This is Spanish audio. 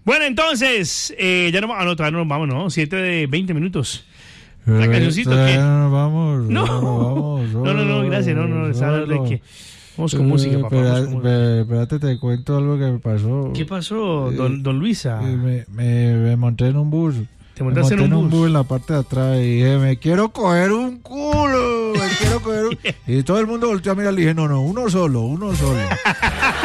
Bueno, entonces, ya no, todavía no nos vamos, ¿no? 7:20. ¿Una cancioncita qué? No, vamos. No, gracias, no, ¿sabes de qué? Vamos con música, papá. Espérate, te cuento algo que me pasó. ¿Qué pasó, don Luisa? Me monté en un bus. ¿Te montaste en un bus? En la parte de atrás y dije, me quiero coger un culo, y todo el mundo volteó a mirar y dije, no, uno solo.